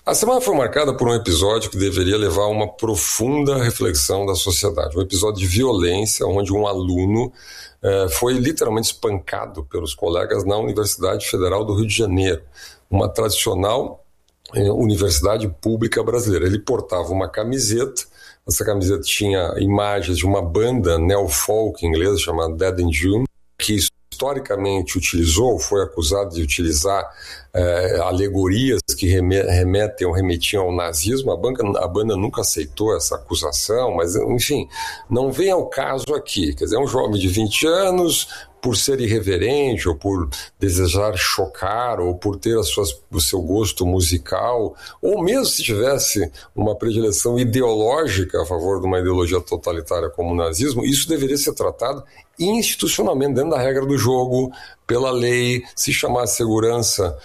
A semana foi marcada por um episódio que deveria levar a uma profunda reflexão da sociedade. Um episódio de violência, onde um aluno foi literalmente espancado pelos colegas na Universidade Federal do Rio de Janeiro, uma tradicional universidade pública brasileira. Ele portava uma camiseta, essa camiseta tinha imagens de uma banda neofolk inglesa chamada Dead in June, que historicamente foi acusado de utilizar alegorias que remetiam ao nazismo. A banda nunca aceitou essa acusação, mas, enfim, não vem ao caso aqui. Quer dizer, é um jovem de 20 anos, por ser irreverente, ou por desejar chocar, ou por ter o seu gosto musical, ou mesmo se tivesse uma predileção ideológica a favor de uma ideologia totalitária como o nazismo, isso deveria ser tratado institucionalmente, dentro da regra do jogo, pela lei, se chamar a segurança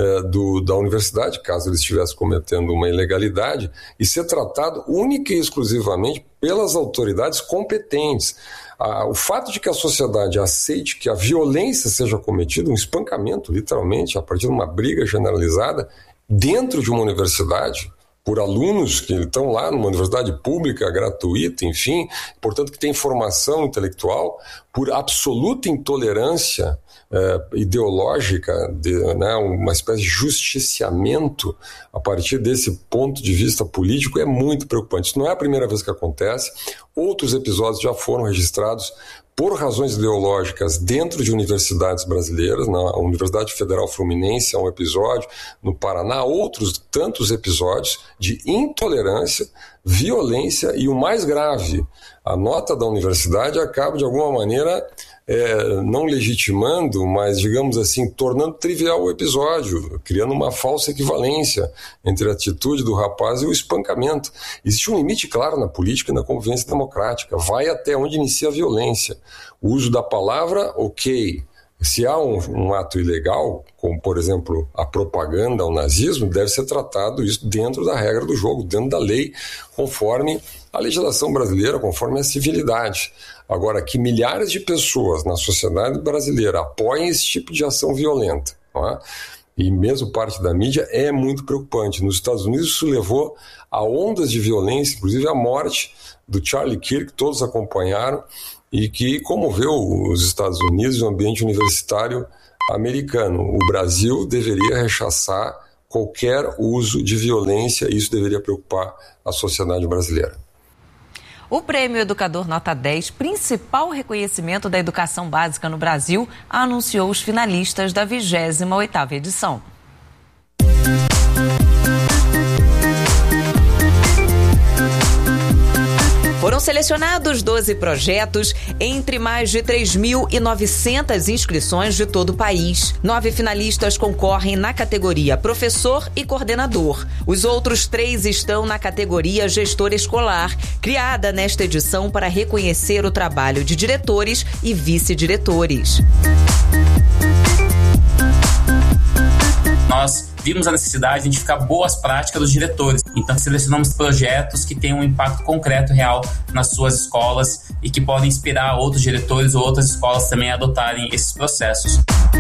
da universidade, caso ele estivesse cometendo uma ilegalidade, e ser tratado única e exclusivamente pelas autoridades competentes. O fato de que a sociedade aceite que a violência seja cometida, um espancamento, literalmente, a partir de uma briga generalizada, dentro de uma universidade, por alunos que estão lá numa universidade pública, gratuita, enfim, portanto que tem formação intelectual, por absoluta intolerância ideológica, uma espécie de justiciamento a partir desse ponto de vista político, é muito preocupante. Isso não é a primeira vez que acontece. Outros episódios já foram registrados por razões ideológicas dentro de universidades brasileiras. Na Universidade Federal Fluminense há um episódio, no Paraná outros tantos episódios de intolerância, violência e o mais grave, a nota da universidade acaba de alguma maneira não legitimando, mas, digamos assim, tornando trivial o episódio, criando uma falsa equivalência entre a atitude do rapaz e o espancamento. Existe um limite claro na política e na convivência democrática. Vai até onde inicia a violência. O uso da palavra, ok. Se há um ato ilegal, como, por exemplo, a propaganda ao nazismo, deve ser tratado isso dentro da regra do jogo, dentro da lei, conforme a legislação brasileira, conforme a civilidade. Agora, que milhares de pessoas na sociedade brasileira apoiem esse tipo de ação violenta, não é? E mesmo parte da mídia, é muito preocupante. Nos Estados Unidos isso levou a ondas de violência, inclusive a morte do Charlie Kirk, que todos acompanharam, e que comoveu os Estados Unidos e o ambiente universitário americano. O Brasil deveria rechaçar qualquer uso de violência, e isso deveria preocupar a sociedade brasileira. O Prêmio Educador Nota 10, principal reconhecimento da educação básica no Brasil, anunciou os finalistas da 28ª edição. Foram selecionados 12 projetos entre mais de 3.900 inscrições de todo o país. 9 finalistas concorrem na categoria professor e coordenador. Os outros 3 estão na categoria gestor escolar, criada nesta edição para reconhecer o trabalho de diretores e vice-diretores. Nós vimos a necessidade de identificar boas práticas dos diretores. Então, selecionamos projetos que têm um impacto concreto e real nas suas escolas e que podem inspirar outros diretores ou outras escolas também a adotarem esses processos.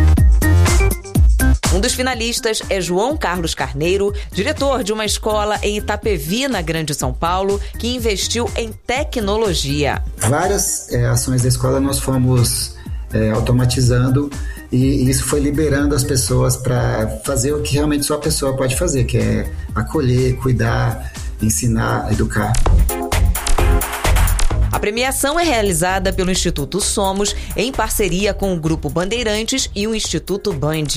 Um dos finalistas é João Carlos Carneiro, diretor de uma escola em Itapevi, na Grande São Paulo, que investiu em tecnologia. Várias ações da escola nós fomos automatizando, e isso foi liberando as pessoas para fazer o que realmente só a pessoa pode fazer, que é acolher, cuidar, ensinar, educar. A premiação é realizada pelo Instituto Somos, em parceria com o Grupo Bandeirantes e o Instituto Band.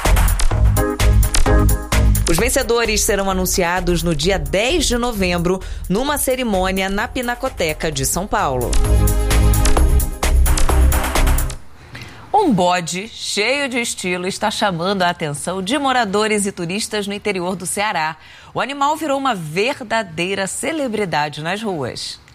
Os vencedores serão anunciados no dia 10 de novembro, numa cerimônia na Pinacoteca de São Paulo. Um bode cheio de estilo está chamando a atenção de moradores e turistas no interior do Ceará. O animal virou uma verdadeira celebridade nas ruas.